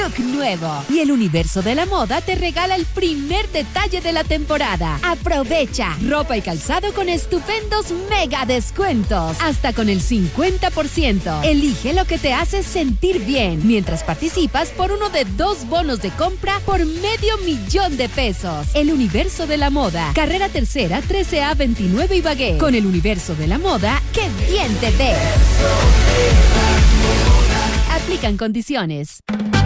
look nuevo. Y el Universo de la Moda te regala el primer detalle de la temporada. Aprovecha ropa y calzado con estupendos mega descuentos. Hasta con el 50%. Elige lo que te hace sentir bien. Mientras participas por uno de 2 bonos de compra por $500,000 El Universo de la Moda. Carrera Tercera, 13A 29 Ibagué. Con el Universo de la Moda, ¡qué bien te ves! Aplican condiciones.